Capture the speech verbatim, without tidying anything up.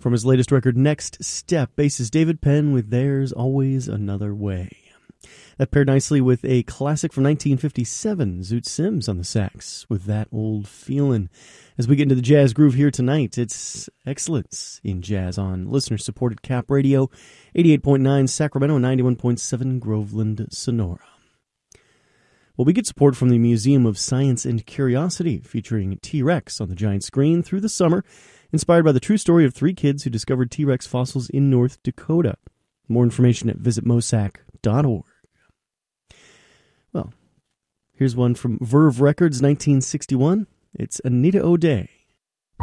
From his latest record, Next Step, bassist David Penn with There's Always Another Way. That paired nicely with a classic from nineteen fifty-seven, Zoot Sims on the sax, with That Old Feelin'. As we get into the jazz groove here tonight, it's excellence in jazz on listener-supported Cap Radio, eighty-eight point nine Sacramento, ninety-one point seven Groveland, Sonora. Well, we get support from the Museum of Science and Curiosity, featuring T-Rex on the giant screen through the summer, inspired by the true story of three kids who discovered T-Rex fossils in North Dakota. More information at visit mosac dot org. Well, here's one from Verve Records, nineteen sixty-one. It's Anita O'Day.